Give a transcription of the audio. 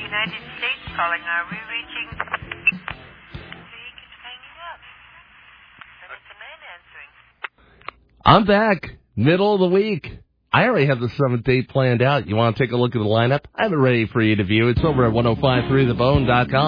United States calling. Are we reaching? He keeps hanging up. And it's a man answering. I'm back. Middle of the week. I already have the 7th date planned out. You want to take a look at the lineup? I have it ready for you to view. It's over at 1053thebone.com.